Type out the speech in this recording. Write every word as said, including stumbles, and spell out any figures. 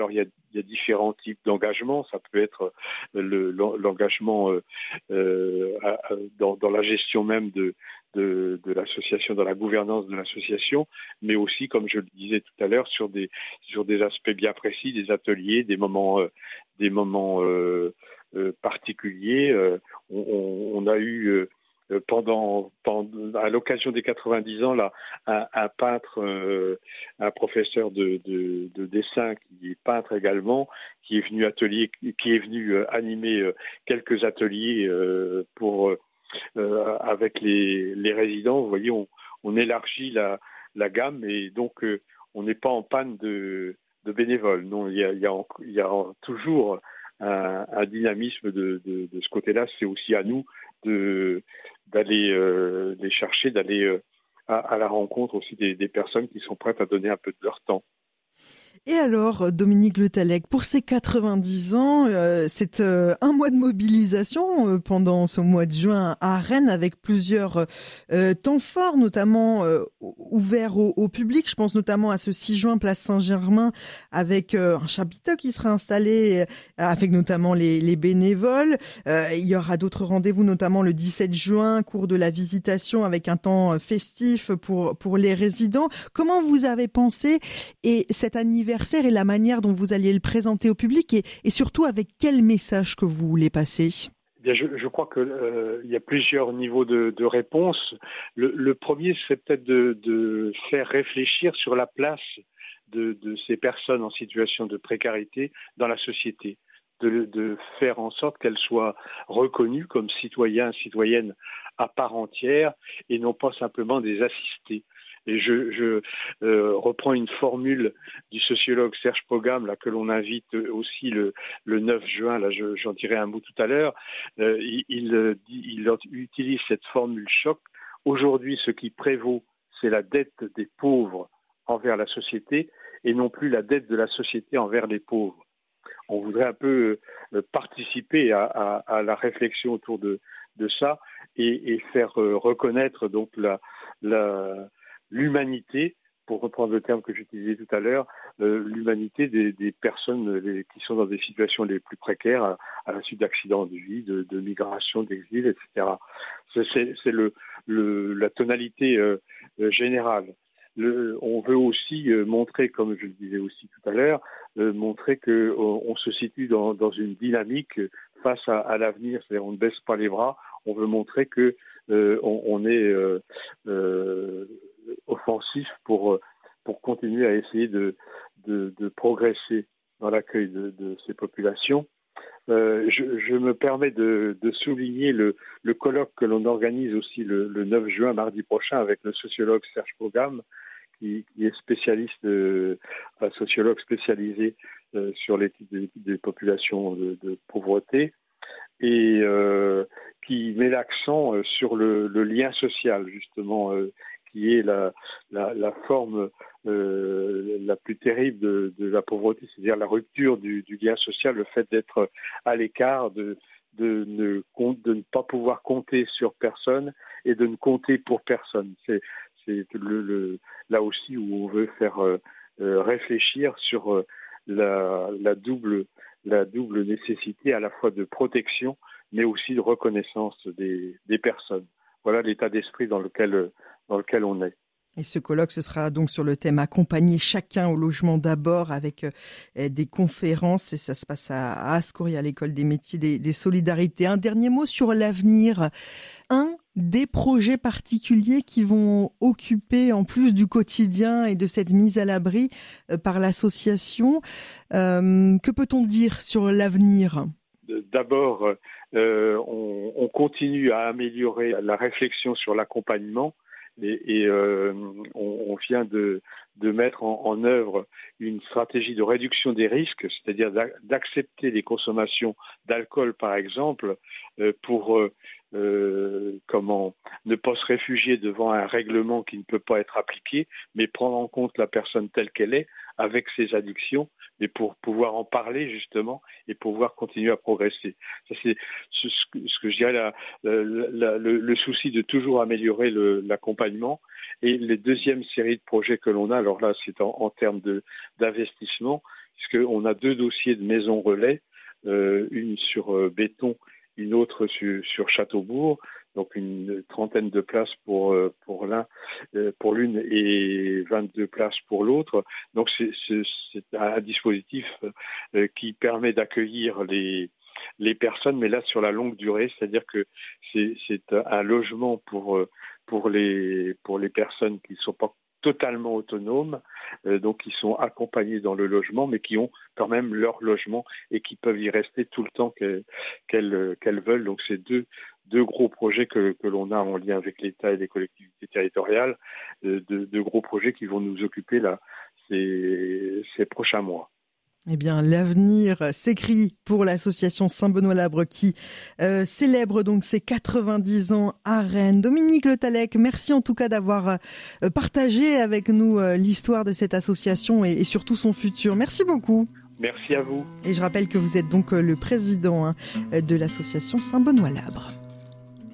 Alors il y a, il y a différents types d'engagement. Ça peut être le, l'engagement euh, euh, dans, dans la gestion même de, de, de l'association, dans la gouvernance de l'association, mais aussi, comme je le disais tout à l'heure, sur des sur des aspects bien précis, des ateliers, des moments euh, des moments euh, euh, particuliers. Euh, on, on a eu euh, Pendant, pendant, à l'occasion des quatre-vingt-dix ans, là, un, un peintre, euh, un professeur de, de, de dessin qui est peintre également, qui est venu atelier, qui est venu euh, animer euh, quelques ateliers euh, pour euh, avec les, les résidents. Vous voyez, on, on élargit la, la gamme et donc euh, on n'est pas en panne de, de bénévoles. Non, il y a, il y a, il y a toujours un, un dynamisme de, de, de ce côté-là. C'est aussi à nous de d'aller euh, les chercher, d'aller euh, à, à la rencontre aussi des, des personnes qui sont prêtes à donner un peu de leur temps. Et alors, Dominique Le Tallec, pour ces quatre-vingt-dix ans, euh, c'est euh, un mois de mobilisation euh, pendant ce mois de juin à Rennes avec plusieurs euh, temps forts, notamment euh, ouverts au, au public. Je pense notamment à ce six juin, place Saint-Germain, avec euh, un chapiteau qui sera installé, euh, avec notamment les, les bénévoles. Euh, il y aura d'autres rendez-vous, notamment le dix-sept juin, cours de la visitation, avec un temps festif pour, pour les résidents. Comment vous avez pensé et cet anniversaire et la manière dont vous alliez le présenter au public et, et surtout avec quel message que vous voulez passer? Bien, je, je crois que euh, il y a plusieurs niveaux de, de réponse. Le, le premier, c'est peut-être de, de faire réfléchir sur la place de, de ces personnes en situation de précarité dans la société, de, de faire en sorte qu'elles soient reconnues comme citoyens, citoyennes à part entière et non pas simplement des assistés. Et je, je euh, reprends une formule du sociologue Serge Pogam, là, que l'on invite aussi le, le neuf juin, là, je, j'en dirai un mot tout à l'heure. Euh, il, il, il utilise cette formule choc. Aujourd'hui, ce qui prévaut, c'est la dette des pauvres envers la société et non plus la dette de la société envers les pauvres. On voudrait un peu euh, participer à, à, à la réflexion autour de, de ça et, et faire euh, reconnaître donc la, la l'humanité, pour reprendre le terme que j'utilisais tout à l'heure, euh, l'humanité des, des personnes les, qui sont dans des situations les plus précaires à, à la suite d'accidents de vie, de, de migration, d'exil, et cetera. C'est, c'est, c'est le, le, la tonalité euh, générale. Le, on veut aussi euh, montrer, comme je le disais aussi tout à l'heure, euh, montrer que on, on se situe dans, dans une dynamique face à, à l'avenir, c'est-à-dire on ne baisse pas les bras. On veut montrer que euh, on, on est euh, euh, offensif pour pour continuer à essayer de de, de progresser dans l'accueil de, de ces populations. Euh, je, je me permets de, de souligner le, le colloque que l'on organise aussi le, le neuf juin, mardi prochain, avec le sociologue Serge Pogam, qui, qui est spécialiste, euh, un sociologue spécialisé euh, sur l'étude des, des populations de, de pauvreté, et euh, qui met l'accent euh, sur le, le lien social, justement, euh, qui est la, la, la forme euh, la plus terrible de, de la pauvreté, c'est-à-dire la rupture du, du lien social, le fait d'être à l'écart, de, de, ne, de ne pas pouvoir compter sur personne et de ne compter pour personne. C'est, c'est le, le, là aussi où on veut faire euh, réfléchir sur euh, la, la, double, la double nécessité à la fois de protection, mais aussi de reconnaissance des, des personnes. Voilà l'état d'esprit dans lequel, dans lequel on est. Et ce colloque, ce sera donc sur le thème accompagner chacun au logement d'abord avec euh, des conférences et ça se passe à, à Ascouri, à l'école des métiers des, des solidarités. Un dernier mot sur l'avenir. Un des projets particuliers qui vont occuper, en plus du quotidien et de cette mise à l'abri euh, par l'association, euh, que peut-on dire sur l'avenir ? D'abord, euh, on, on continue à améliorer la réflexion sur l'accompagnement. Et, et euh, on, on vient de, de mettre en, en œuvre une stratégie de réduction des risques, c'est-à-dire d'accepter les consommations d'alcool, par exemple, euh, pour euh, euh, comment ne pas se réfugier devant un règlement qui ne peut pas être appliqué, mais prendre en compte la personne telle qu'elle est, avec ses addictions, mais pour pouvoir en parler justement et pouvoir continuer à progresser. Ça, c'est ce, ce que je dirais, la, la, la, le, le souci de toujours améliorer le, l'accompagnement. Et les deuxièmes séries de projets que l'on a, alors là c'est en, en termes de, d'investissement, puisqu'on a deux dossiers de maisons relais, euh, une sur euh, Béton, une autre sur, sur Châteaubourg, donc une trentaine de places pour euh, pour l'un, euh, pour l'une et vingt-deux places pour l'autre. Donc c'est, c'est, c'est un dispositif euh, qui permet d'accueillir les les personnes, mais là sur la longue durée, c'est-à-dire que c'est, c'est un logement pour pour les pour les personnes qui ne sont pas totalement autonomes, euh, donc qui sont accompagnés dans le logement, mais qui ont quand même leur logement et qui peuvent y rester tout le temps qu'elles, qu'elles, qu'elles veulent. Donc c'est deux, deux gros projets que, que l'on a en lien avec l'État et les collectivités territoriales, euh, de, de gros projets qui vont nous occuper là ces, ces prochains mois. Eh bien, l'avenir s'écrit pour l'association Saint-Benoît-Labre qui euh, célèbre donc ses quatre-vingt-dix ans à Rennes. Dominique Le Tallec, merci en tout cas d'avoir euh, partagé avec nous euh, l'histoire de cette association et, et surtout son futur. Merci beaucoup. Merci à vous. Et je rappelle que vous êtes donc euh, le président hein, de l'association Saint-Benoît-Labre.